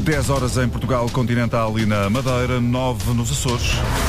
10 horas em Portugal continental e na Madeira, 9 nos Açores.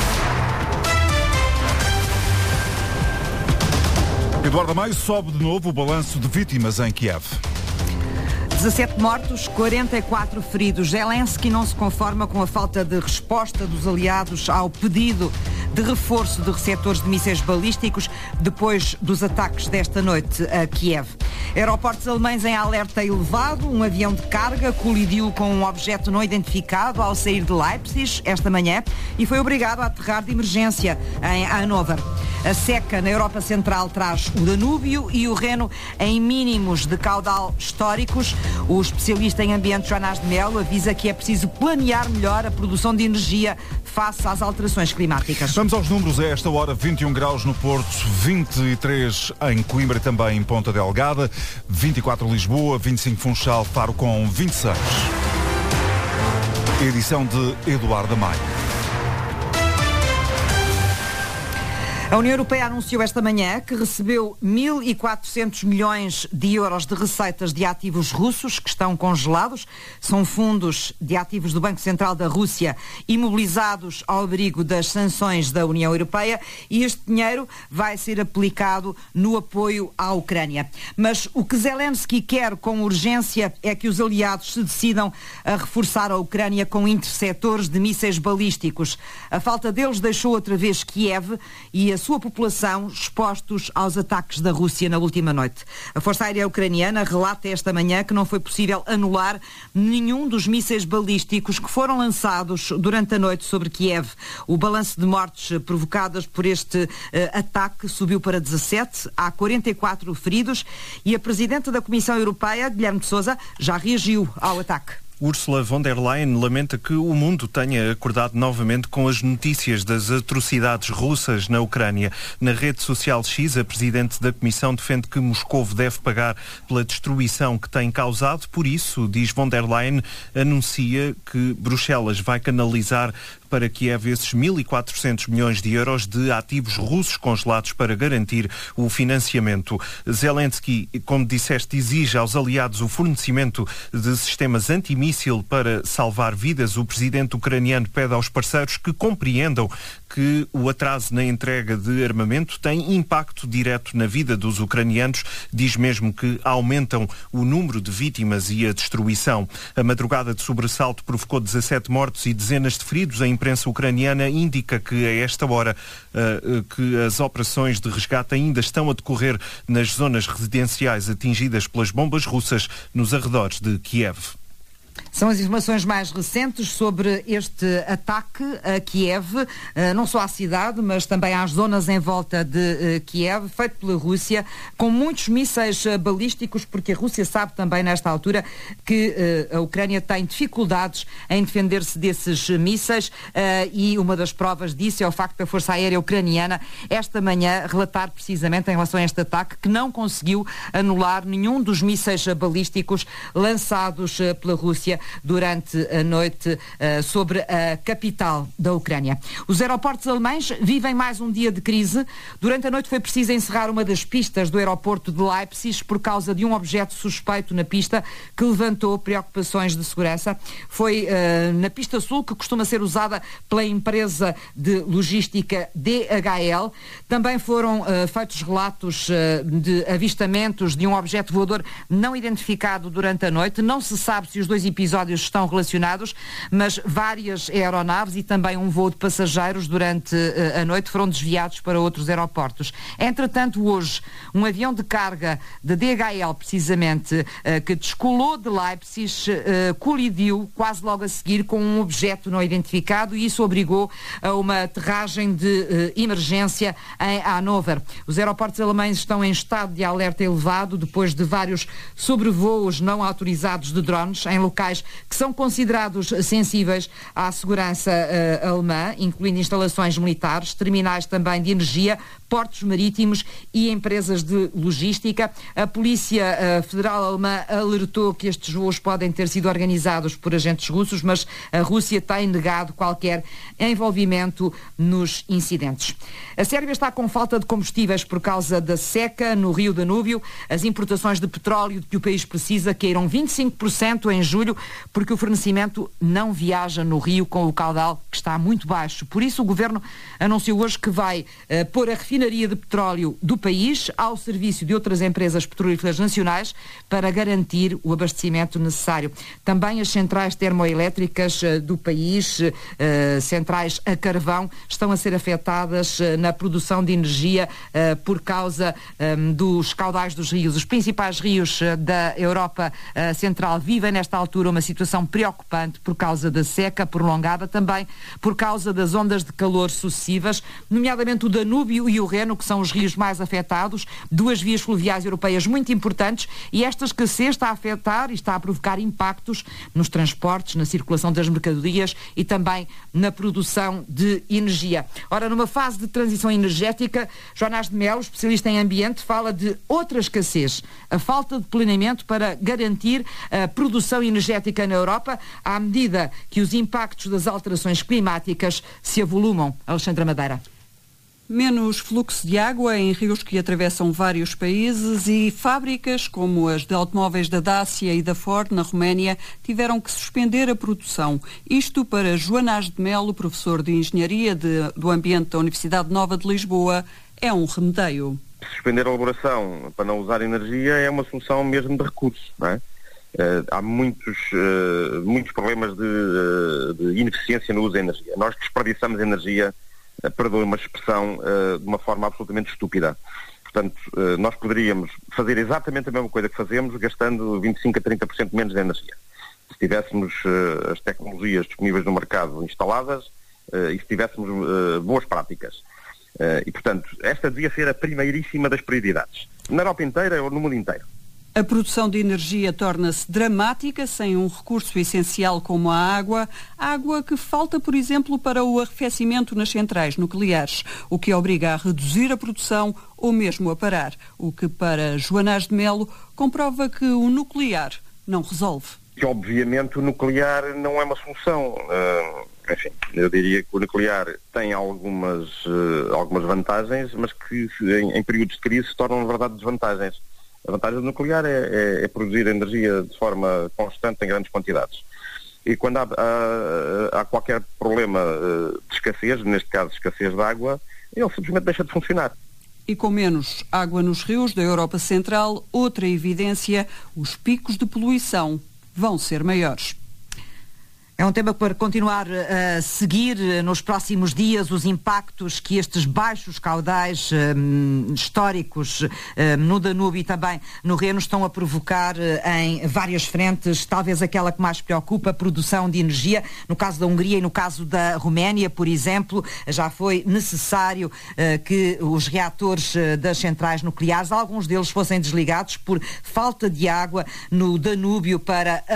Eduardo Amaio sobe de novo o balanço de vítimas em Kiev. 17 mortos, 44 feridos. Zelensky não se conforma com a falta de resposta dos aliados ao pedido de reforço de receptores de mísseis balísticos depois dos ataques desta noite a Kiev. Aeroportos alemães em alerta elevado. Um avião de carga colidiu com um objeto não identificado ao sair de Leipzig esta manhã e foi obrigado a aterrar de emergência em Hannover. A seca na Europa Central traz o Danúbio e o Reno em mínimos de caudal históricos. O especialista em ambiente Joanás de Melo avisa que é preciso planear melhor a produção de energia face às alterações climáticas. Vamos aos números a esta hora. 21 graus no Porto, 23 em Coimbra e também em Ponta Delgada, 24 Lisboa, 25 Funchal, Faro com 26. Edição de Eduardo Amaio. A União Europeia anunciou esta manhã que recebeu 1.400 milhões de euros de receitas de ativos russos que estão congelados. São fundos de ativos do Banco Central da Rússia imobilizados ao abrigo das sanções da União Europeia e este dinheiro vai ser aplicado no apoio à Ucrânia. Mas o que Zelensky quer com urgência é que os aliados se decidam a reforçar a Ucrânia com interceptores de mísseis balísticos. A falta deles deixou outra vez Kiev e a sua população expostos aos ataques da Rússia na última noite. A Força Aérea Ucraniana relata esta manhã que não foi possível anular nenhum dos mísseis balísticos que foram lançados durante a noite sobre Kiev. O balanço de mortes provocadas por este ataque subiu para 17, há 44 feridos e a Presidente da Comissão Europeia, Guilherme de Sousa, já reagiu ao ataque. Ursula von der Leyen lamenta que o mundo tenha acordado novamente com as notícias das atrocidades russas na Ucrânia. Na rede social X, a Presidente da Comissão defende que Moscovo deve pagar pela destruição que tem causado. Por isso, diz von der Leyen, anuncia que Bruxelas vai canalizar para Kiev esses 1.400 milhões de euros de ativos russos congelados para garantir o financiamento. Zelensky, como disseste, exige aos aliados o fornecimento de sistemas antimíssil para salvar vidas. O presidente ucraniano pede aos parceiros que compreendam que o atraso na entrega de armamento tem impacto direto na vida dos ucranianos. Diz mesmo que aumentam o número de vítimas e a destruição. A madrugada de sobressalto provocou 17 mortos e dezenas de feridos. A imprensa ucraniana indica que a esta hora que as operações de resgate ainda estão a decorrer nas zonas residenciais atingidas pelas bombas russas nos arredores de Kiev. São as informações mais recentes sobre este ataque a Kiev, não só à cidade, mas também às zonas em volta de Kiev, feito pela Rússia, com muitos mísseis balísticos, porque a Rússia sabe também, nesta altura, que a Ucrânia tem dificuldades em defender-se desses mísseis e uma das provas disso é o facto da Força Aérea Ucraniana, esta manhã, relatar precisamente em relação a este ataque, que não conseguiu anular nenhum dos mísseis balísticos lançados pela Rússia durante a noite sobre a capital da Ucrânia. Os aeroportos alemães vivem mais um dia de crise. Durante a noite foi preciso encerrar uma das pistas do aeroporto de Leipzig por causa de um objeto suspeito na pista que levantou preocupações de segurança. Foi na pista sul, que costuma ser usada pela empresa de logística DHL. Também foram feitos relatos de avistamentos de um objeto voador não identificado durante a noite. Não se sabe se os dois episódios estão relacionados, mas várias aeronaves e também um voo de passageiros durante a noite foram desviados para outros aeroportos. Entretanto, hoje, um avião de carga de DHL, precisamente, que descolou de Leipzig, colidiu quase logo a seguir com um objeto não identificado e isso obrigou a uma aterragem de emergência em Hannover. Os aeroportos alemães estão em estado de alerta elevado depois de vários sobrevoos não autorizados de drones em locais que são considerados sensíveis à segurança alemã, incluindo instalações militares, terminais também de energia, portos marítimos e empresas de logística. A Polícia Federal Alemã alertou que estes voos podem ter sido organizados por agentes russos, mas a Rússia tem negado qualquer envolvimento nos incidentes. A Sérvia está com falta de combustíveis por causa da seca no rio Danúbio. As importações de petróleo que o país precisa caíram 25% em julho, porque o fornecimento não viaja no rio com o caudal que está muito baixo. Por isso o governo anunciou hoje que vai pôr a refinaria de petróleo do país ao serviço de outras empresas petrolíferas nacionais para garantir o abastecimento necessário. Também as centrais termoelétricas do país, centrais a carvão, estão a ser afetadas na produção de energia por causa dos caudais dos rios. Os principais rios da Europa Central vivem nesta altura uma situação preocupante por causa da seca prolongada, também por causa das ondas de calor sucessivas, nomeadamente o Danúbio e o Reno, que são os rios mais afetados, duas vias fluviais europeias muito importantes, e esta escassez está a afetar e está a provocar impactos nos transportes, na circulação das mercadorias e também na produção de energia. Ora, numa fase de transição energética, Joanás de Melo, especialista em ambiente, fala de outra escassez, a falta de planeamento para garantir a produção energética na Europa, à medida que os impactos das alterações climáticas se avolumam. Alexandra Madeira. Menos fluxo de água em rios que atravessam vários países e fábricas como as de automóveis da Dacia e da Ford, na Roménia, tiveram que suspender a produção. Isto para Joanás de Melo, professor de Engenharia do Ambiente da Universidade Nova de Lisboa, é um remedeio. Suspender a elaboração para não usar energia é uma solução mesmo de recursos, não é? Há muitos problemas de ineficiência no uso da energia. Nós desperdiçamos energia, perdoe uma expressão, de uma forma absolutamente estúpida. Portanto, nós poderíamos fazer exatamente a mesma coisa que fazemos, gastando 25% a 30% menos de energia. Se tivéssemos as tecnologias disponíveis no mercado instaladas e se tivéssemos boas práticas. E, portanto, esta devia ser a primeiríssima das prioridades. Na Europa inteira ou no mundo inteiro. A produção de energia torna-se dramática sem um recurso essencial como a água que falta, por exemplo, para o arrefecimento nas centrais nucleares, o que obriga a reduzir a produção ou mesmo a parar, o que para Joanás de Melo comprova que o nuclear não resolve. Que obviamente o nuclear não é uma solução. Enfim, eu diria que o nuclear tem algumas vantagens, mas que em períodos de crise se tornam, na verdade, desvantagens. A vantagem do nuclear é produzir energia de forma constante em grandes quantidades. E quando há qualquer problema de escassez, neste caso escassez de água, ele simplesmente deixa de funcionar. E com menos água nos rios da Europa Central, outra evidência, os picos de poluição vão ser maiores. É um tema para continuar a seguir nos próximos dias, os impactos que estes baixos caudais históricos no Danúbio e também no Reno estão a provocar em várias frentes, talvez aquela que mais preocupa, a produção de energia. No caso da Hungria e no caso da Roménia, por exemplo, já foi necessário que os reatores das centrais nucleares, alguns deles fossem desligados por falta de água no Danúbio para